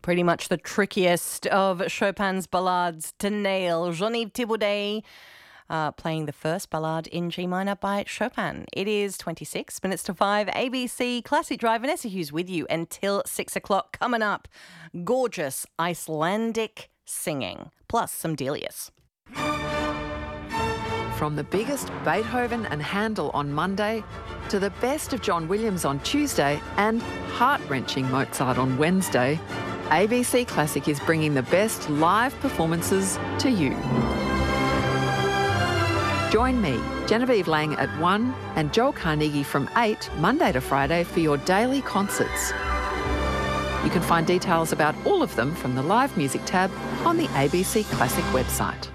Pretty much the trickiest of Chopin's ballades to nail. Jean-Yves Thibaudet playing the first ballade in G minor by Chopin. It is 26 minutes to 5. ABC Classic Drive. Vanessa Hughes with you until 6 o'clock. Coming up, gorgeous Icelandic singing, plus some Delius. From the biggest Beethoven and Handel on Monday to the best of John Williams on Tuesday and heart-wrenching Mozart on Wednesday, ABC Classic is bringing the best live performances to you. Join me, Genevieve Lang at 1 and Joel Carnegie from 8, Monday to Friday for your daily concerts. You can find details about all of them from the Live Music tab on the ABC Classic website.